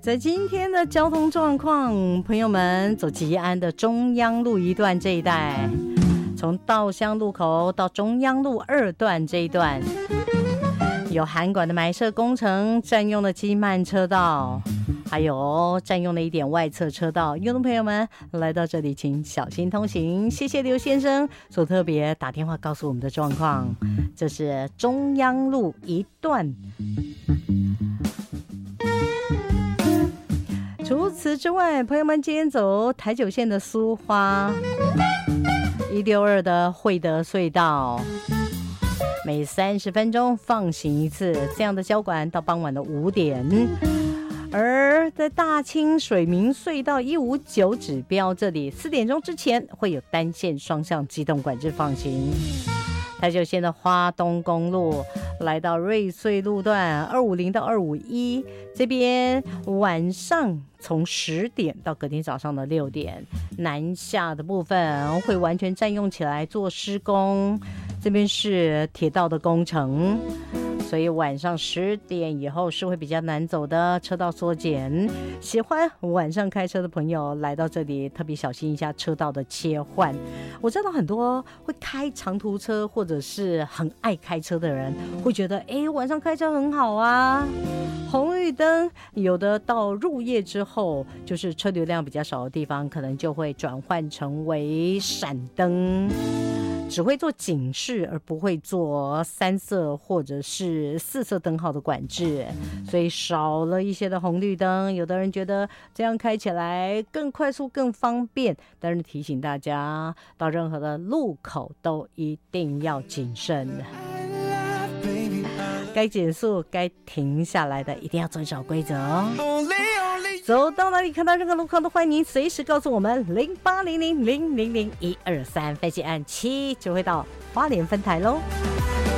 在今天的交通状况，朋友们走吉安的中央路一段这一带，从稻香路口到中央路2段这一段，有涵管的埋设工程占用了机慢车道，还有占用了一点外侧车道，运动朋友们来到这里请小心通行。谢谢刘先生所特别打电话告诉我们的状况，这是中央路一段。除此之外，朋友们今天走台九线的苏花162的惠德隧道，每30分钟放行一次，这样的交管到傍晚的5点。而在大清水明隧道159指标这里，4点钟之前会有单线双向机动管制放行。台九线的花东公路来到瑞穗路段250到251这边，晚上从10点到隔天早上的6点，南下的部分会完全占用起来做施工，这边是铁道的工程，所以晚上10点以后是会比较难走的，车道缩减。喜欢晚上开车的朋友来到这里特别小心一下车道的切换。我知道很多会开长途车或者是很爱开车的人会觉得晚上开车很好啊，红绿灯有的到入夜之后，就是车流量比较少的地方可能就会转换成为闪灯，只会做警示而不会做3色或者是4色灯号的管制，所以少了一些的红绿灯。有的人觉得这样开起来更快速更方便，但是提醒大家到任何的路口都一定要谨慎，该减速该停下来的一定要遵守规则哦。走到哪里看到任何路况都欢迎您随时告诉我们0800000123，飞机按7就会到花莲分台咯。